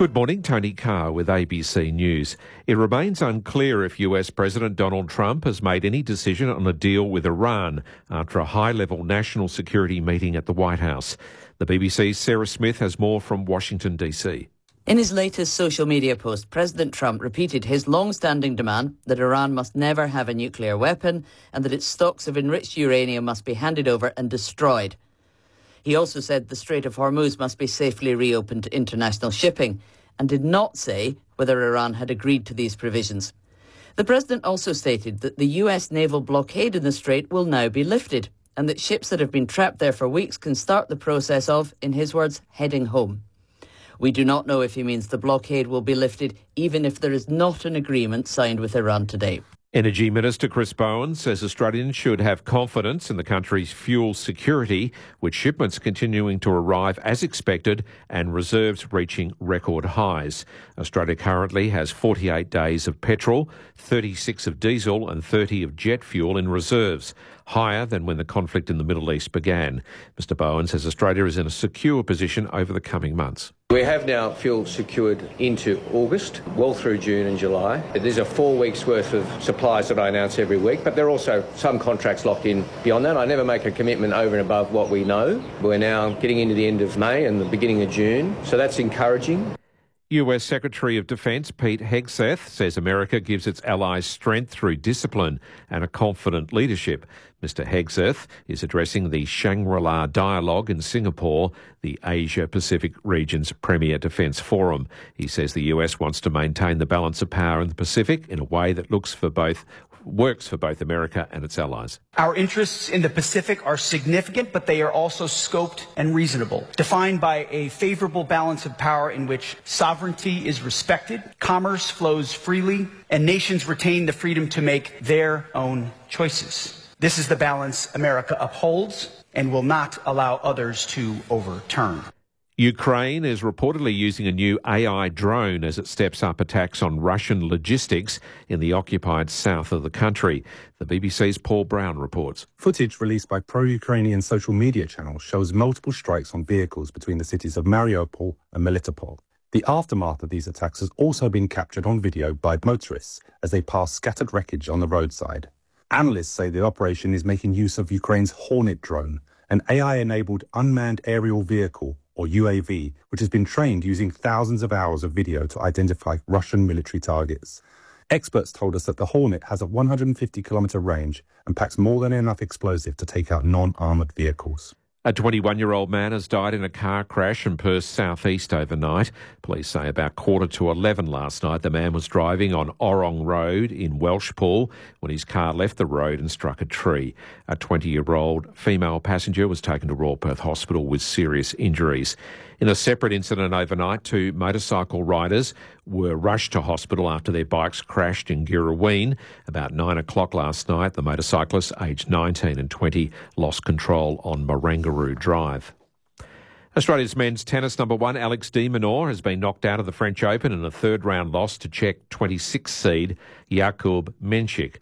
Good morning, Tony Carr with ABC News. It remains unclear if US President Donald Trump has made any decision on a deal with Iran after a high-level national security meeting at the White House. The BBC's Sarah Smith has more from Washington, D.C. In his latest social media post, President Trump repeated his long-standing demand that Iran must never have a nuclear weapon and that its stocks of enriched uranium must be handed over and destroyed. He also said the Strait of Hormuz must be safely reopened to international shipping and did not say whether Iran had agreed to these provisions. The president also stated that the US naval blockade in the strait will now be lifted and that ships that have been trapped there for weeks can start the process of, in his words, heading home. We do not know if he means the blockade will be lifted even if there is not an agreement signed with Iran today. Energy Minister Chris Bowen says Australians should have confidence in the country's fuel security, with shipments continuing to arrive as expected and reserves reaching record highs. Australia currently has 48 days of petrol, 36 of diesel and 30 of jet fuel in reserves, higher than when the conflict in the Middle East began. Mr Bowen says Australia is in a secure position over the coming months. We have now fuel secured into August, well through June and July. There's a 4 weeks worth of supplies that I announce every week, but there are also some contracts locked in beyond that. I never make a commitment over and above what we know. We're now getting into the end of May and the beginning of June, so that's encouraging. US Secretary of Defence Pete Hegseth says America gives its allies strength through discipline and a confident leadership. Mr Hegseth is addressing the Shangri-La Dialogue in Singapore, the Asia-Pacific region's premier defence forum. He says the US wants to maintain the balance of power in the Pacific in a way that works for both America and its allies. Our interests in the Pacific are significant, but they are also scoped and reasonable, defined by a favorable balance of power in which sovereignty is respected, commerce flows freely, and nations retain the freedom to make their own choices. This is the balance America upholds and will not allow others to overturn. Ukraine is reportedly using a new AI drone as it steps up attacks on Russian logistics in the occupied south of the country. The BBC's Paul Brown reports. Footage released by pro-Ukrainian social media channels shows multiple strikes on vehicles between the cities of Mariupol and Melitopol. The aftermath of these attacks has also been captured on video by motorists as they pass scattered wreckage on the roadside. Analysts say the operation is making use of Ukraine's Hornet drone, an AI-enabled unmanned aerial vehicle, or UAV, which has been trained using thousands of hours of video to identify Russian military targets. Experts told us that the Hornet has a 150-kilometre range and packs more than enough explosive to take out non-armoured vehicles. A 21-year-old man has died in a car crash in Perth's southeast overnight. Police say about 11:15 last night the man was driving on Orrong Road in Welshpool when his car left the road and struck a tree. A 20-year-old female passenger was taken to Royal Perth Hospital with serious injuries. In a separate incident overnight, 2 motorcycle riders were rushed to hospital after their bikes crashed in Girraween. About 9 o'clock last night, the motorcyclists, aged 19 and 20, lost control on Marangaroo Drive. Australia's men's tennis number 1, Alex de Minaur, has been knocked out of the French Open in a third-round loss to Czech 26th seed Jakub Menchik.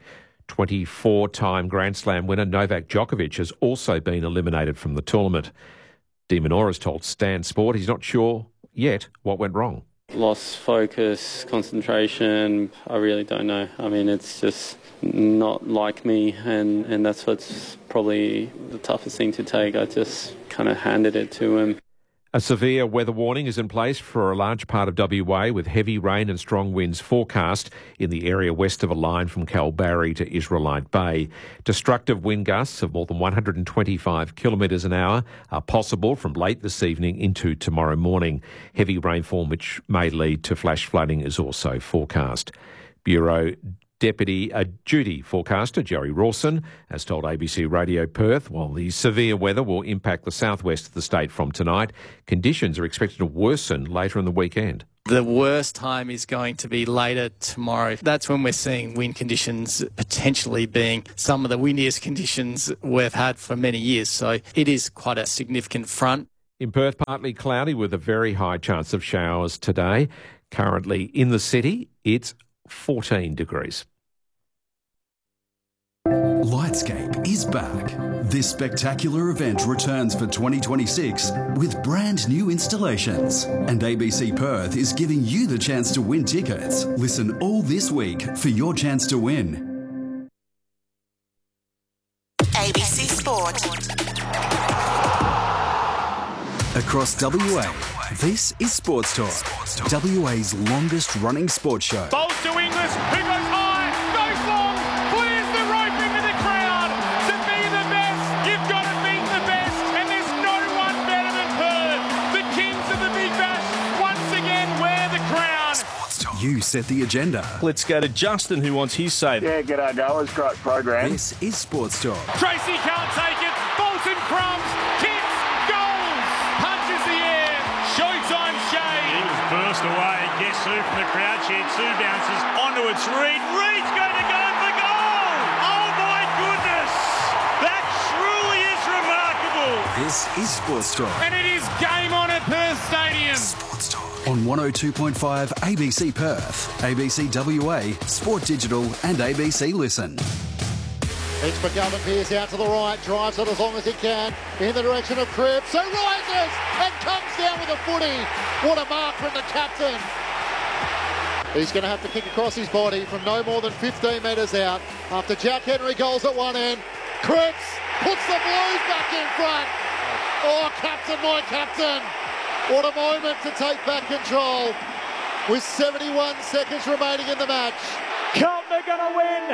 24-time Grand Slam winner Novak Djokovic has also been eliminated from the tournament. De Minaur has told Stan Sport he's not sure yet what went wrong. Lost focus, concentration, I really don't know. I mean, it's just not like me, and that's what's probably the toughest thing to take. I just kind of handed it to him. A severe weather warning is in place for a large part of WA with heavy rain and strong winds forecast in the area west of a line from Kalbarri to Israelite Bay. Destructive wind gusts of more than 125 kilometres an hour are possible from late this evening into tomorrow morning. Heavy rainfall which may lead to flash flooding is also forecast. Bureau Duty forecaster Jerry Rawson has told ABC Radio Perth while the severe weather will impact the southwest of the state from tonight, conditions are expected to worsen later in the weekend. The worst time is going to be later tomorrow. That's when we're seeing wind conditions potentially being some of the windiest conditions we've had for many years. So it is quite a significant front. In Perth, partly cloudy with a very high chance of showers today. Currently in the city, it's 14 degrees. Life Nightscape is back. This spectacular event returns for 2026 with brand new installations. And ABC Perth is giving you the chance to win tickets. Listen all this week for your chance to win. ABC Sport. Across WA, this is Sports Talk, WA's longest running sports show. Bowls to Inglis, who goes high, goes long, clears the rope into the crowd. To be the best, you've got to beat the best, and there's no one better than Perth. The kings of the Big Bash once again wear the crown. You set the agenda. Let's go to Justin, who wants his say. Yeah, g'day, Goers. Great program. This is Sports Talk. Tracy can't take it. Bolton crumbs, kicks, goals, punches the air. Showtime Shane. He was burst away. Guess who from the crowd? She had two bounces onto its Reed. Reed's going to go for goal. Oh my goodness. That truly is remarkable. This is Sports Talk. And it is game on at Perth Stadium. Sports Talk. On 102.5 ABC Perth, ABC WA, Sport Digital and ABC Listen. It's McGovern Pearce out to the right, drives it as long as he can in the direction of Cripps, who rises and comes down with a footy. What a mark from the captain. He's going to have to kick across his body from no more than 15 metres out after Jack Henry goals at one end. Cripps puts the Blues back in front. Oh, captain, my captain. What a moment to take back control with 71 seconds remaining in the match. Carlton are going to win.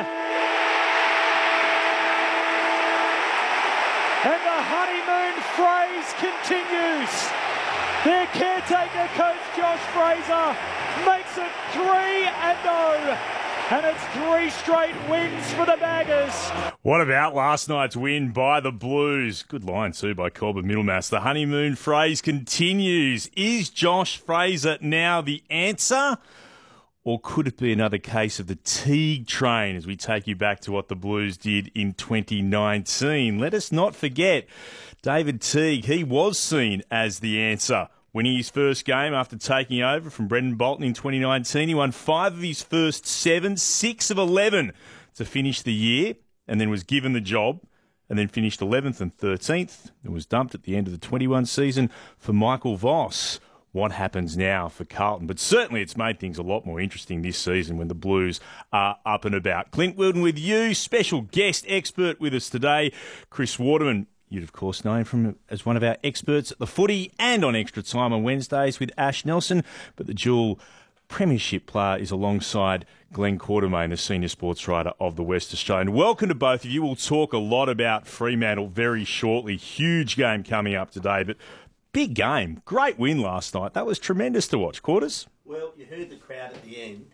And the honeymoon phrase continues. Their caretaker coach, Josh Fraser, makes it 3-0. And it's 3 straight wins for the Baggers. What about last night's win by the Blues? Good line too by Corbin Middlemass. The honeymoon phrase continues. Is Josh Fraser now the answer? Or could it be another case of the Teague train as we take you back to what the Blues did in 2019? Let us not forget, David Teague, he was seen as the answer. Winning his first game after taking over from Brendan Bolton in 2019, he won 5 of his first 7, 6 of 11 to finish the year, and then was given the job, and then finished 11th and 13th, and was dumped at the end of the 21 season for Michael Voss. What happens now for Carlton? But certainly it's made things a lot more interesting this season when the Blues are up and about. Clint Wilden with you, special guest expert with us today, Chris Waterman. You'd, of course, know him as one of our experts at the footy and on Extra Time on Wednesdays with Ash Nelson. But the dual premiership player is alongside Glenn Quartermain, the senior sports writer of the West Australian. Welcome to both of you. We'll talk a lot about Fremantle very shortly. Huge game coming up today, but big game. Great win last night. That was tremendous to watch. Quarters? Well, you heard the crowd at the end.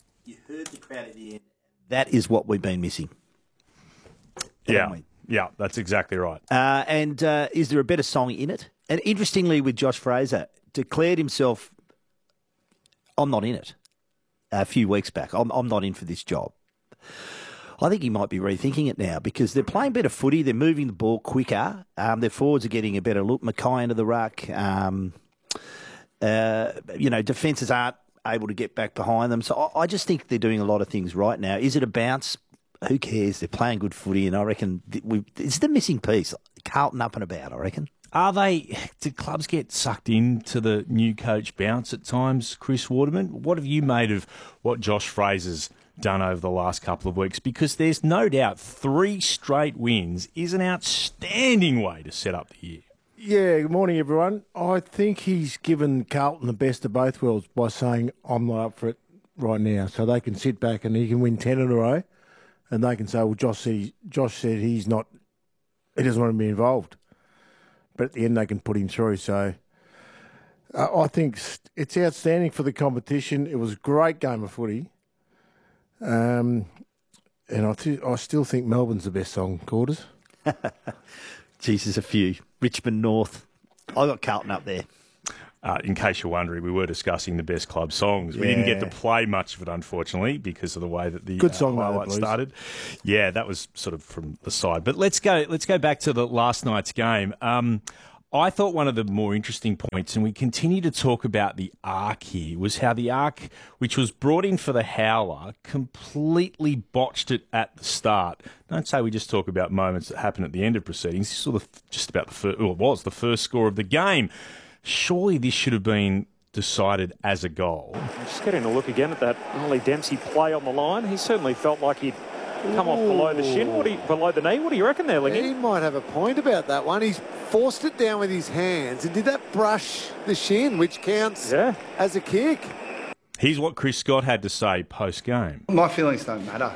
That is what we've been missing. Yeah, that's exactly right. And is there a better song in it? And interestingly, with Josh Fraser, declared himself, I'm not in it, a few weeks back. I'm not in for this job. I think he might be rethinking it now because they're playing better footy. They're moving the ball quicker. Their forwards are getting a better look. Mackay into the ruck. Defences aren't able to get back behind them. So I just think they're doing a lot of things right now. Is it a bounce? Who cares? They're playing good footy, and I reckon it's the missing piece. Carlton up and about, I reckon. Do clubs get sucked into the new coach bounce at times, Chris Waterman? What have you made of what Josh Fraser's done over the last couple of weeks? Because there's no doubt 3 straight wins is an outstanding way to set up the year. Yeah, good morning, everyone. I think he's given Carlton the best of both worlds by saying, I'm not up for it right now. So they can sit back and he can win 10 in a row. And they can say, well, Josh said he doesn't want to be involved. But at the end, they can put him through. So I think it's outstanding for the competition. It was a great game of footy. And I still think Melbourne's the best song, Quarters. Jesus, a few. Richmond North. I got Carlton up there. In case you're wondering, we were discussing the best club songs. We didn't get to play much of it, unfortunately, because of the way that the good song highlight started. Yeah, that was sort of from the side. But let's go back to the last night's game. I thought one of the more interesting points, and we continue to talk about the arc here, was how the arc, which was brought in for the howler, completely botched it at the start. Don't say we just talk about moments that happen at the end of proceedings. This was just about the first score of the game. Surely this should have been decided as a goal. Just getting a look again at that Ollie Dempsey play on the line. He certainly felt like he'd come off below the shin, below the knee. What do you reckon there, Lingy? He might have a point about that one. He's forced it down with his hands, and did that brush the shin, which counts as a kick? Here's what Chris Scott had to say post-game. My feelings don't matter.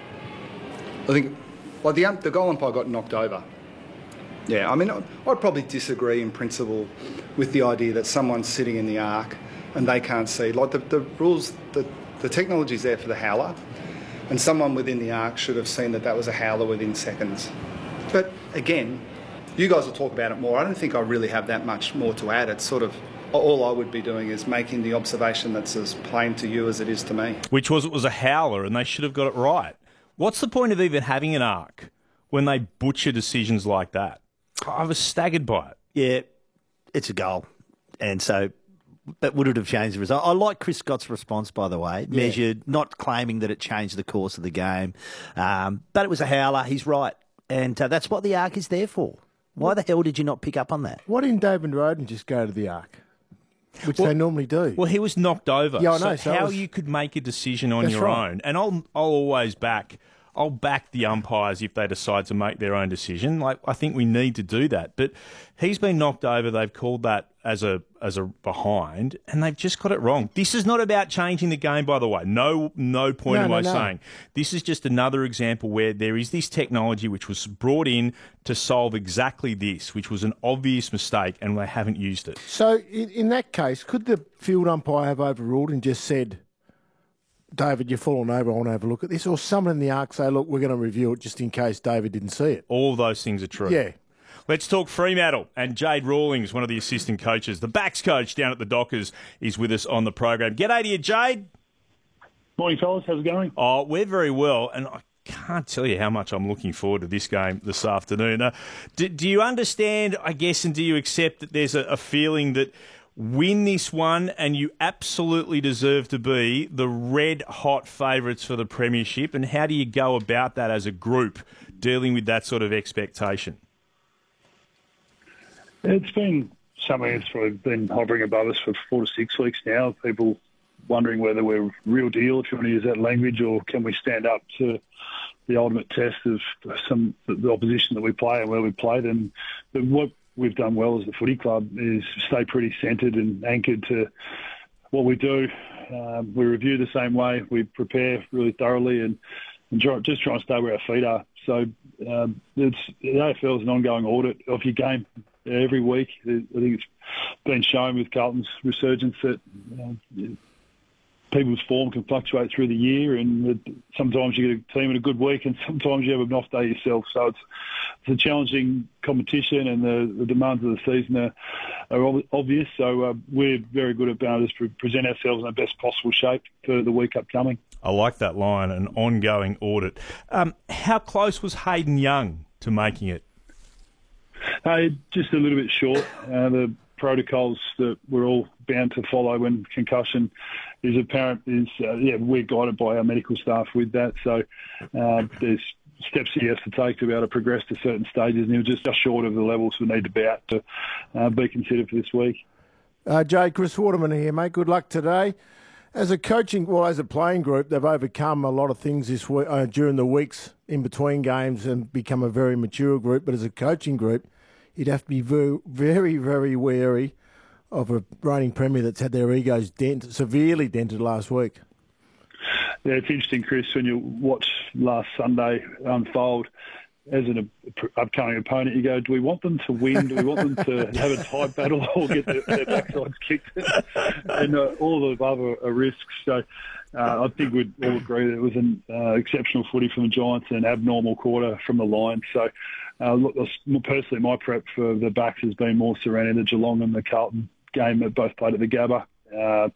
I think the goal umpire got knocked over. Yeah, I mean, I'd probably disagree in principle with the idea that someone's sitting in the arc and they can't see. Like the rules, the technology's there for the howler, and someone within the arc should have seen that was a howler within seconds. But again, you guys will talk about it more. I don't think I really have that much more to add. It's sort of all I would be doing is making the observation that's as plain to you as it is to me. Which was it was a howler and they should have got it right. What's the point of even having an arc when they butcher decisions like that? I was staggered by it. Yeah, it's a goal. And so that would have changed the result. I like Chris Scott's response, by the way, measured, not claiming that it changed the course of the game. But it was a howler. He's right. And that's what the arc is there for. Why the hell did you not pick up on that? Why didn't David Roden just go to the arc? Which they normally do. Well, he was knocked over. Yeah, I know. So how you could make a decision on your own. And I'll always back the umpires if they decide to make their own decision. Like, I think we need to do that. But he's been knocked over. They've called that as a behind, and they've just got it wrong. This is not about changing the game, by the way. No point am I saying. This is just another example where there is this technology which was brought in to solve exactly this, which was an obvious mistake, and they haven't used it. So in that case, could the field umpire have overruled and just said, David, you've fallen over, I want to have a look at this? Or someone in the arc say, look, we're going to review it just in case David didn't see it? All of those things are true. Yeah. Let's talk Fremantle, and Jade Rawlings, one of the assistant coaches. The backs coach down at the Dockers is with us on the program. G'day to you, Jade. Morning, fellas. How's it going? Oh, we're very well, and I can't tell you how much I'm looking forward to this game this afternoon. Do you understand, I guess, and do you accept that there's a feeling that win this one and you absolutely deserve to be the red-hot favourites for the premiership, and how do you go about that as a group, dealing with that sort of expectation? It's been something that's probably been hovering above us for 4 to 6 weeks now. People wondering whether we're real deal, if you want to use that language, or can we stand up to the ultimate test of the opposition that we play and where we played. And what we've done well as the footy club is stay pretty centred and anchored to what we do. We review the same way. We prepare really thoroughly and just try and stay where our feet are. So the AFL is an ongoing audit of your game every week. I think it's been shown with Carlton's resurgence that people's form can fluctuate through the year, and sometimes you get a team in a good week and sometimes you have an off day yourself. So it's a challenging competition, and the demands of the season are obvious. So we're very good at being able to present ourselves in the best possible shape for the week upcoming. I like that line, an ongoing audit. How close was Hayden Young to making it? Just a little bit short. The protocols that we're all bound to follow when concussion is apparent we're guided by our medical staff with that. So there's steps he has to take to be able to progress to certain stages, and he was just short of the levels we need to be at to be considered for this week. Jay, Chris Waterman here, mate. Good luck today. As a playing group, they've overcome a lot of things this week, during the weeks in between games and become a very mature group. But as a coaching group, you'd have to be very, very, very wary of a reigning premier that's had their egos severely dented last week. Yeah, it's interesting, Chris, when you watch last Sunday unfold. As an upcoming opponent, you go, do we want them to win? Do we want them to have a tight battle or get their backsides kicked? And all of the above are risks. So I think we'd all agree that it was an exceptional footy from the Giants and an abnormal quarter from the Lions. So personally, my prep for the backs has been more surrounding the Geelong and the Carlton game that both played at the Gabba.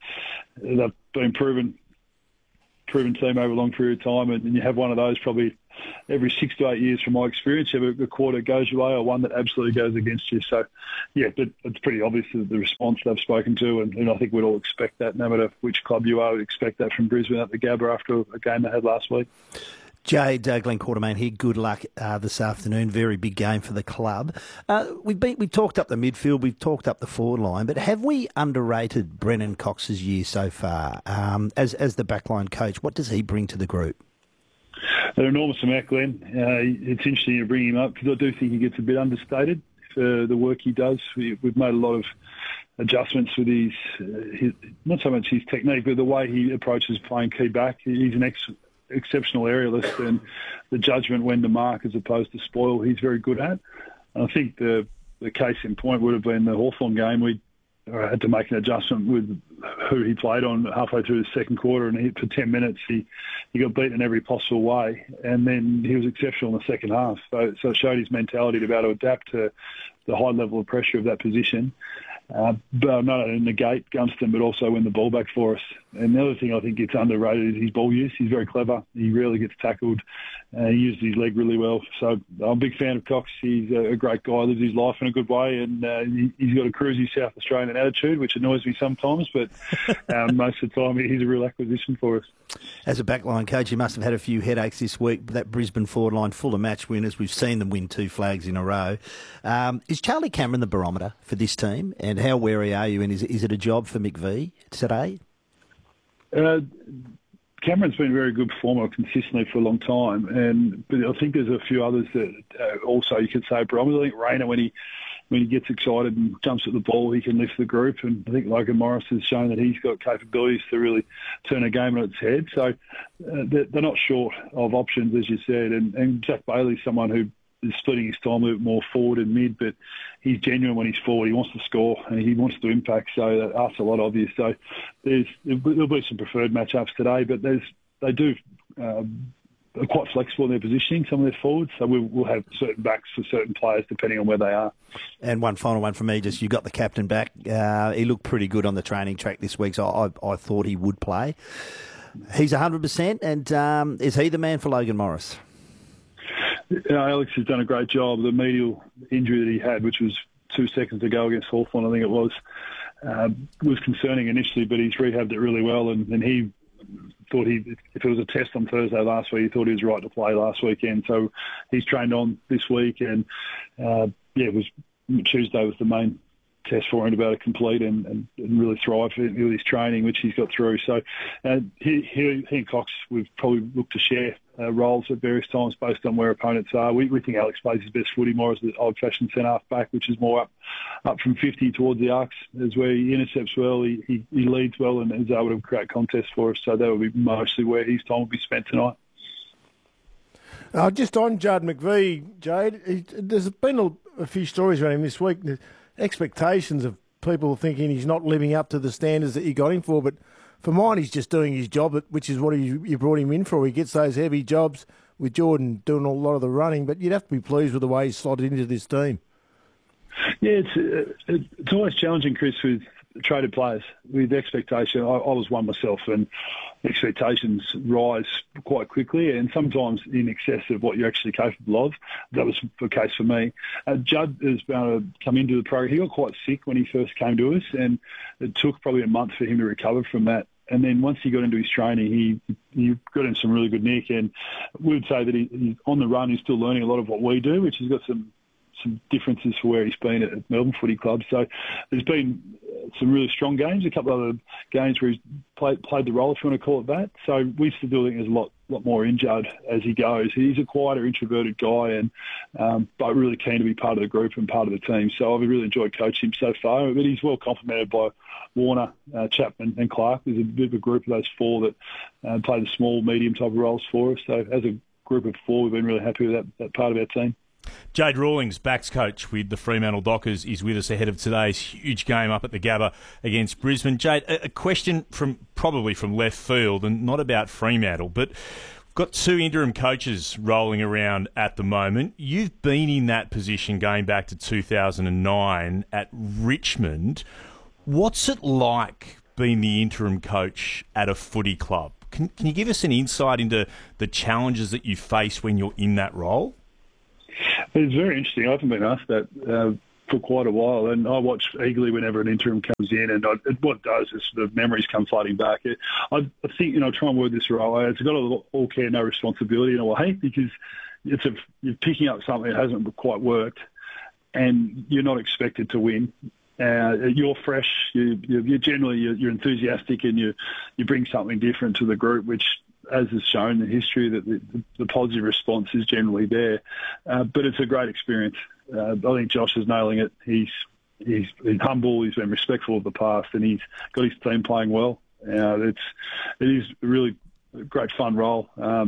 They've been proven team over a long period of time, and you have one of those probably every 6 to 8 years, from my experience, you have a quarter goes your way or one that absolutely goes against you. So, yeah, but it's pretty obvious that the response they've spoken to, and I think we'd all expect that, no matter which club you are, we'd expect that from Brisbane at the Gabba after a game they had last week. Jade, Glenn Quartermain here. Good luck this afternoon. Very big game for the club. We've talked up the midfield, we've talked up the forward line, but have we underrated Brennan Cox's year so far as the backline coach? What does he bring to the group? An enormous amount, Glenn. It's interesting to bring him up because I do think he gets a bit understated for the work he does. We've made a lot of adjustments with his not so much his technique, but the way he approaches playing key back. He's an exceptional aerialist, and the judgment when to mark as opposed to spoil, he's very good at. And I think the case in point would have been the Hawthorn game. We had to make an adjustment with who he played on halfway through the second quarter, and for 10 minutes he got beaten in every possible way, and then he was exceptional in the second half. So it showed his mentality to be able to adapt to the high level of pressure of that position. But not only negate Gunston, but also win the ball back for us. And the other thing I think gets underrated is his ball use. He's very clever. He rarely gets tackled. He uses his leg really well. So I'm a big fan of Cox. He's a great guy, lives his life in a good way, and he's got a cruisy South Australian attitude, which annoys me sometimes, but most of the time he's a real acquisition for us. As a backline coach, you must have had a few headaches this week. That Brisbane forward line full of match winners. We've seen them win 2 flags in a row. Is Charlie Cameron the barometer for this team? And how wary are you? And is it a job for McVie today? Cameron's been a very good performer consistently for a long time, but I think there's a few others that also you could say barometer. I think Rayner, when he gets excited and jumps at the ball, he can lift the group. And I think Logan Morris has shown that he's got capabilities to really turn a game on its head. So they're not short of options, as you said. And Jack Bailey's someone who is splitting his time a little bit more forward and mid, but he's genuine when he's forward. He wants to score and he wants to impact, so that asks a lot of you. So there'll be some preferred matchups today, but they do are quite flexible in their positioning, some of their forwards, so we'll have certain backs for certain players depending on where they are. And one final one from me, just you got the captain back. He looked pretty good on the training track this week, so I thought he would play. He's 100%, and is he the man for Logan Morris? Alex has done a great job. The medial injury that he had, which was 2 seconds ago against Hawthorn, I think it was concerning initially, but he's rehabbed it really well, and he thought if it was a test on Thursday last week, he thought he was right to play last weekend. So he's trained on this week, and it was Tuesday was the main test for him to be able to complete and really thrive with his training, which he's got through. So he and Cox, we've probably looked to share roles at various times based on where opponents are. We think Alex plays his best footy more as the old-fashioned centre-half back, which is more up from 50 towards the arcs, is where he intercepts well, he leads well, and is able to create contests for us. So that will be mostly where his time will be spent tonight. Just on Judd McVie, Jade, there's been a few stories around him this week. The expectations of people thinking he's not living up to the standards that you got him for, but for mine, he's just doing his job, which is what you brought him in for. He gets those heavy jobs with Jordan doing a lot of the running, but you'd have to be pleased with the way he's slotted into this team. Yeah, it's always challenging, Chris, with traded players, with expectation. I was one myself, and expectations rise quite quickly and sometimes in excess of what you're actually capable of. That was the case for me. Judd has been able to come into the program. He got quite sick when he first came to us, and it took probably a month for him to recover from that. And then once he got into his training, he got in some really good nick. And we would say that he's on the run. He's still learning a lot of what we do, which has got some differences for where he's been at Melbourne Footy Club. So there's been some really strong games, a couple of other games where he's played the role, if you want to call it that. So we still think there's a lot more in Judd as he goes. He's a quieter, introverted guy, and but really keen to be part of the group and part of the team. So I've really enjoyed coaching him so far. But he's well complemented by Warner, Chapman and Clark. There's a bit of a group of those four that play the small, medium type of roles for us. So as a group of four, we've been really happy with that part of our team. Jade Rawlings, backs coach with the Fremantle Dockers, is with us ahead of today's huge game up at the Gabba against Brisbane. Jade, a question probably from left field, and not about Fremantle, but we've got 2 interim coaches rolling around at the moment. You've been in that position going back to 2009 at Richmond. What's it like being the interim coach at a footy club? Can you give us an insight into the challenges that you face when you're in that role? It's very interesting. I haven't been asked that for quite a while, and I watch eagerly whenever an interim comes in, and what it does is the memories come flooding back. I think, try and word this right. It's got all care, no responsibility in a way, because you're picking up something that hasn't quite worked, and you're not expected to win. You're fresh. You're generally you're enthusiastic, and you bring something different to the group, which, as is shown in history, that the positive response is generally there. But it's a great experience. I think Josh is nailing it. He's humble. He's been respectful of the past, and he's got his team playing well. It is a really great fun role.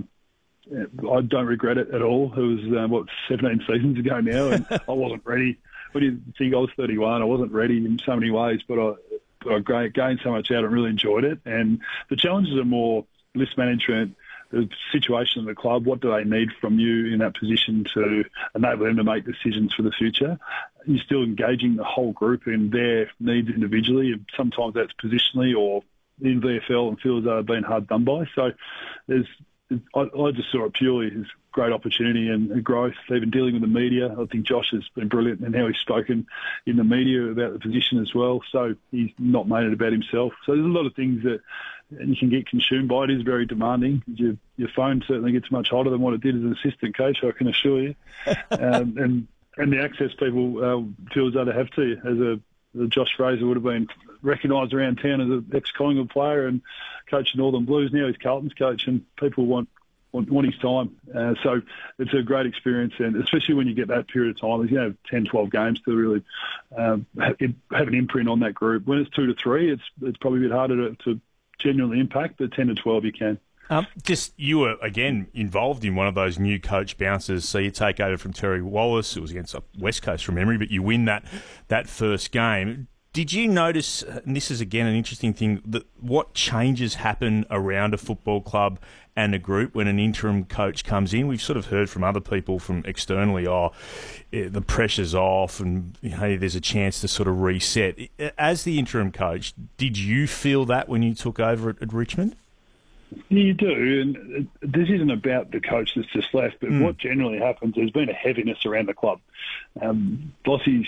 I don't regret it at all. It was 17 seasons ago now, and I wasn't ready. What do you think? I was 31. I wasn't ready in so many ways, but I gained so much out and really enjoyed it. And the challenges are more list management, the situation of the club. What do they need from you in that position to enable them to make decisions for the future? You're still engaging the whole group in their needs individually, and sometimes that's positionally or in VFL and feel as though they've been hard done by. So I just saw it purely as great opportunity and growth, even dealing with the media. I think Josh has been brilliant in how he's spoken in the media about the position as well. So he's not made it about himself. So there's a lot of things that you can get consumed by. It is very demanding. Your phone certainly gets much hotter than what it did as an assistant coach, I can assure you. And the access people feel as though they have to you. As Josh Fraser would have been recognised around town as an ex-Collingwood player and coaching Northern Blues. Now he's Carlton's coach, and people want his time. So it's a great experience, and especially when you get that period of time, you have 10, 12 games to really have an imprint on that group. When it's 2 to 3, it's probably a bit harder to genuinely impact, but 10 to 12 you can. You were, again, involved in one of those new coach bounces. So you take over from Terry Wallace. It was against West Coast from memory, but you win that first game. Did you notice, and this is again an interesting thing, that what changes happen around a football club and a group when an interim coach comes in? We've sort of heard from other people from externally, the pressure's off and hey, there's a chance to sort of reset. As the interim coach, did you feel that when you took over at Richmond? You do, and this isn't about the coach that's just left, but what generally happens, there's been a heaviness around the club. Bossie's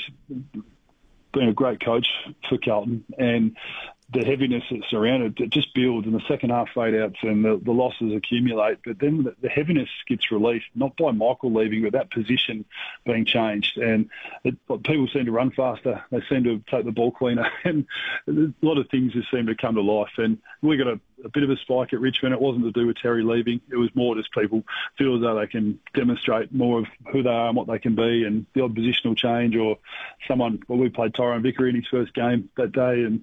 been a great coach for Carlton, and the heaviness that's around it just builds, and the second half fade outs and the losses accumulate. But then the heaviness gets released, not by Michael leaving, but that position being changed. And people seem to run faster. They seem to take the ball cleaner. And a lot of things just seem to come to life. And we got a bit of a spike at Richmond. It wasn't to do with Terry leaving. It was more just people feel as though they can demonstrate more of who they are and what they can be, and the odd positional change or someone. Well, we played Tyrone Vickery in his first game that day, and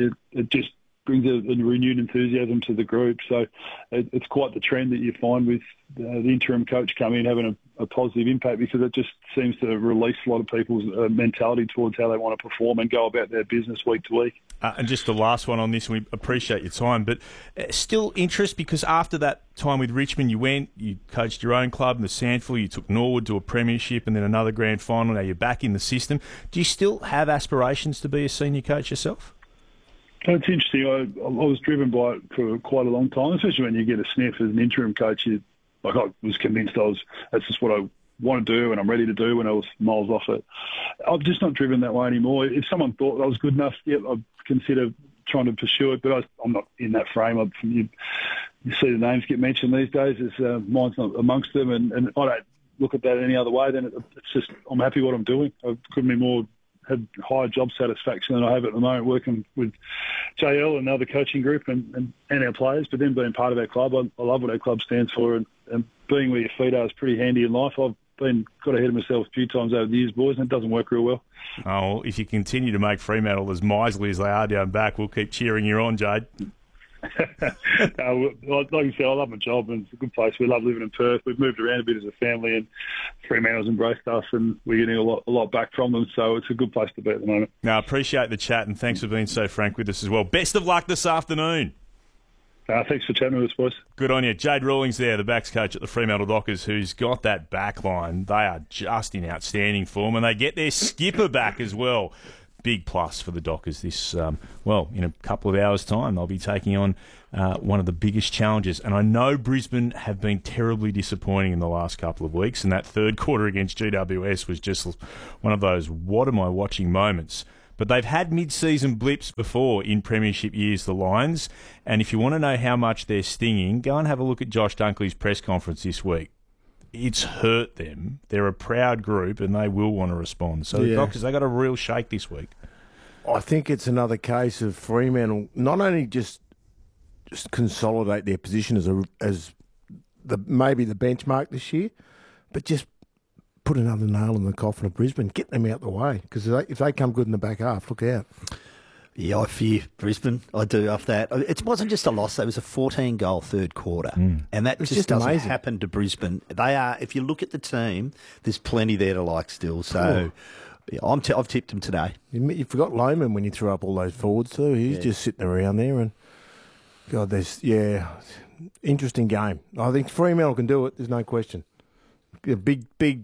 it just brings a renewed enthusiasm to the group. So it's quite the trend that you find with the interim coach coming in, having a positive impact, because it just seems to release a lot of people's mentality towards how they want to perform and go about their business week to week. And just the last one on this, we appreciate your time, but still interest, because after that time with Richmond, you coached your own club in the SANFL, you took Norwood to a premiership and then another grand final, now you're back in the system. Do you still have aspirations to be a senior coach yourself? It's interesting. I was driven by it for quite a long time, especially when you get a sniff as an interim coach. I was convinced that's just what I want to do and I'm ready to do when I was miles off it. I'm just not driven that way anymore. If someone thought I was good enough, I'd consider trying to pursue it, but I'm not in that frame. You see the names get mentioned these days. Mine's not amongst them, and I don't look at that any other way. Then it's just I'm happy what I'm doing. I couldn't be more had higher job satisfaction than I have at the moment, working with JL and the other coaching group and our players, but then being part of our club. I love what our club stands for, and being where your feet are is pretty handy in life. I've got ahead of myself a few times over the years, boys, and it doesn't work real well. Oh, if you continue to make Fremantle as miserly as they are down back, we'll keep cheering you on, Jade. Like you said, I love my job, and it's a good place. We love living in Perth. We've moved around a bit as a family, and Fremantle's embraced us, and we're getting a lot back from them, so it's a good place to be at the moment. No, I appreciate the chat, and thanks for being so frank with us as well. Best of luck this afternoon. Thanks for chatting with us, boys. Good on you. Jade Rawlings there, the backs coach at the Fremantle Dockers, who's got that back line. They are just in outstanding form, and they get their skipper back as well. big plus for the Dockers this, in a couple of hours' time. They'll be taking on one of the biggest challenges. And I know Brisbane have been terribly disappointing in the last couple of weeks, and that third quarter against GWS was just one of those what am I watching moments. But they've had mid-season blips before in premiership years, the Lions. And if you want to know how much they're stinging, go and have a look at Josh Dunkley's press conference this week. It's hurt them. They're a proud group, and they will want to respond. So the Dockers, they got a real shake this week. I think it's another case of Fremantle not only just consolidate their position as maybe the benchmark this year, but just put another nail in the coffin of Brisbane, get them out the way. Because if they come good in the back half, look out. Yeah, I fear Brisbane. I do after that. It wasn't just a loss. It was a 14-goal third quarter. And that just doesn't happen to Brisbane. They are, if you look at the team, there's plenty there to like still. So I've tipped them today. You forgot Lohman when you threw up all those forwards too. He's just sitting around there. And, God, interesting game. I think Fremantle can do it. There's no question. A big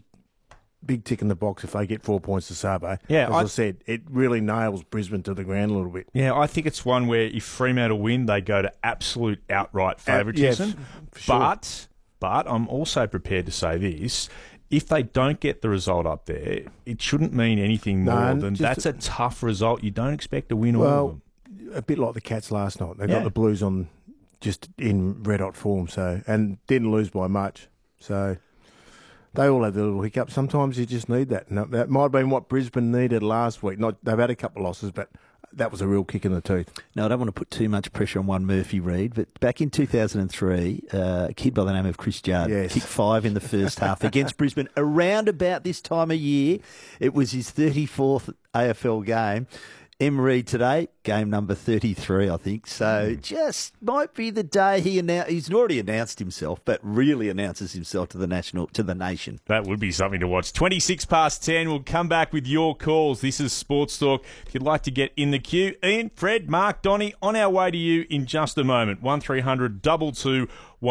tick in the box if they get 4 points to Sabo. Yeah, As I said, it really nails Brisbane to the ground a little bit. Yeah, I think it's one where if Fremantle win, they go to absolute outright favouritism. Sure. But I'm also prepared to say this. If they don't get the result up there, it shouldn't mean anything more than that's a tough result. You don't expect to win all of them. A bit like the Cats last night. They got the Blues on just in red-hot form, and didn't lose by much. So they all have their little hiccups. Sometimes you just need that. And that might have been what Brisbane needed last week. They've had a couple of losses, but that was a real kick in the teeth. No, I don't want to put too much pressure on one Murphy Reid, but back in 2003, a kid by the name of Chris Judd kicked 5 in the first half against Brisbane around about this time of year. It was his 34th AFL game. M. Reid today, game number 33, I think. So just might be the day he's already announced himself, but really announces himself to the nation. That would be something to watch. 10:26. We'll come back with your calls. This is Sports Talk. If you'd like to get in the queue, Ian, Fred, Mark, Donnie, on our way to you in just a moment. 1300 22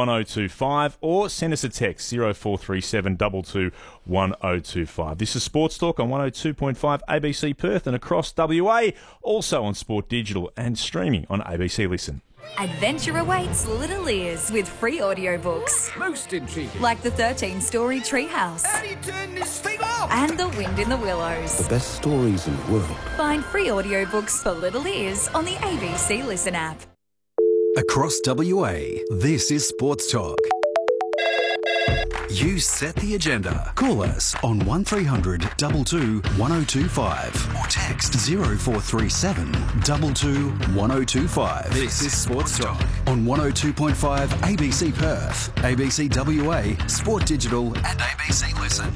1025 or send us a text 0437 22 1025. This is Sports Talk on 102.5 ABC Perth and across WA, also on Sport Digital and streaming on ABC Listen. Adventure awaits Little Ears with free audiobooks. Most intriguing. Like the 13-story Treehouse. How do you turn this thing off? And The Wind in the Willows. The best stories in the world. Find free audiobooks for Little Ears on the ABC Listen app. Across WA, this is Sports Talk. You set the agenda. Call us on 1300 22 1025 or text 0437 22 1025. This is Sports Talk on 102.5 ABC Perth, ABC WA, Sport Digital and ABC Listen.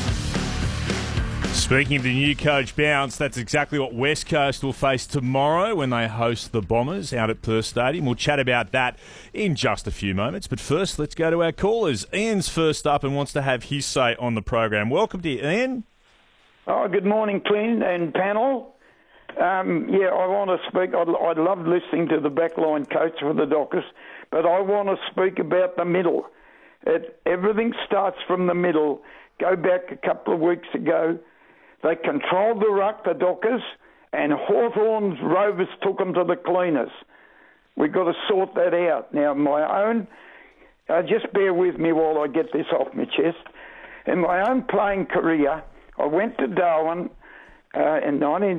Speaking of the new coach bounce, that's exactly what West Coast will face tomorrow when they host the Bombers out at Perth Stadium. We'll chat about that in just a few moments. But first, let's go to our callers. Ian's first up and wants to have his say on the program. Welcome to you, Ian. Oh, good morning, Clint and panel. I want to speak. I love listening to the backline coach for the Dockers, but I want to speak about the middle. Everything starts from the middle. Go back a couple of weeks ago. They controlled the ruck, the Dockers, and Hawthorn's Rovers took them to the cleaners. We've got to sort that out. Now, my own, just bear with me while I get this off my chest. In my own playing career, I went to Darwin in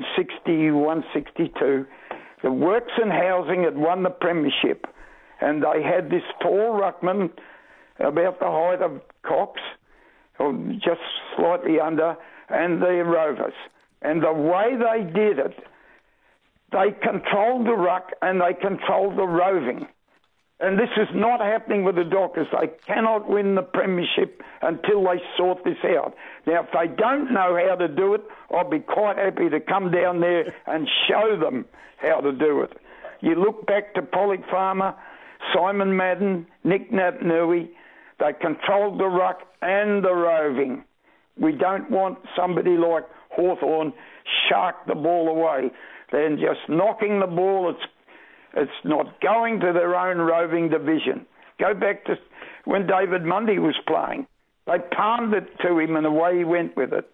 1961-62. The Works and Housing had won the premiership, and they had this tall ruckman about the height of Cox, or just slightly under, and the Rovers. And the way they did it, they controlled the ruck and they controlled the roving. And this is not happening with the Dockers. They cannot win the premiership until they sort this out. Now, if they don't know how to do it, I'll be quite happy to come down there and show them how to do it. You look back to Pollock Farmer, Simon Madden, Nick Naitanui, they controlled the ruck and the roving. We don't want somebody like Hawthorn shark the ball away. They're just knocking the ball. It's not going to their own roving division. Go back to when David Mundy was playing. They palmed it to him and away he went with it.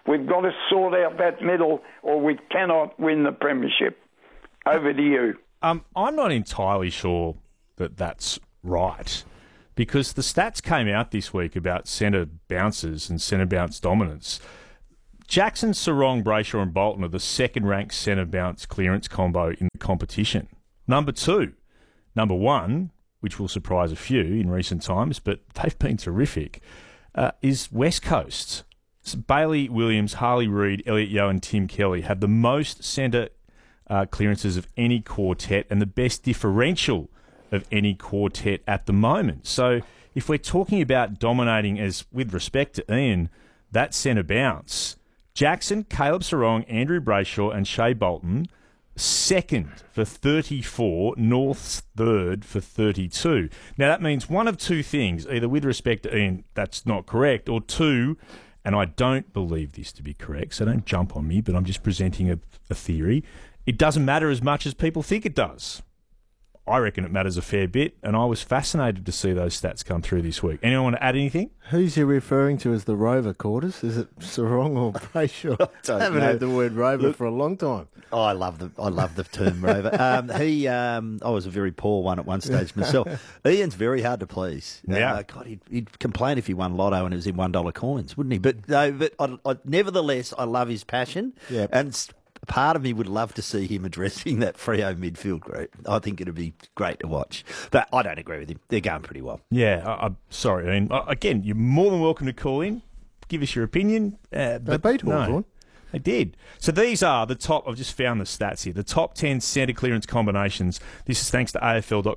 We've got to sort out that middle or we cannot win the premiership. Over to you. I'm not entirely sure that that's right, because the stats came out this week about centre bounces and centre bounce dominance. Jackson, Sarong, Brayshaw and Bolton are the second-ranked centre bounce clearance combo in the competition. Number 2. Number 1, which will surprise a few in recent times, but they've been terrific, is West Coast. So Bailey Williams, Harley Reid, Elliot Yeo and Tim Kelly have the most centre clearances of any quartet and the best differential of any quartet at the moment. So if we're talking about dominating, as with respect to Ian, that centre bounce, Jackson, Caleb Sarong, Andrew Brayshaw and Shea Bolton, second for 34, North's third for 32. Now that means one of two things, either with respect to Ian, that's not correct, or two, and I don't believe this to be correct, so don't jump on me, but I'm just presenting a theory. It doesn't matter as much as people think it does. I reckon it matters a fair bit, and I was fascinated to see those stats come through this week. Anyone want to add anything? Who's he referring to as the Rover, Quarters? Is it Sarong or Brayshaw? I haven't heard the word Rover for a long time. Oh, I love the term Rover. I was a very poor one at one stage myself. Ian's very hard to please. Yeah. God, he'd complain if he won Lotto and it was in $1 coins, wouldn't he? But nevertheless, I love his passion. Yeah. And part of me would love to see him addressing that Freo midfield group. I think it'd be great to watch. But I don't agree with him. They're going pretty well. Yeah, I'm sorry, Ian. Again, you're more than welcome to call in, give us your opinion. They beat Hawthorn. They did. So these are the top, I've just found the stats here, the top 10 centre clearance combinations. This is thanks to AFL.com.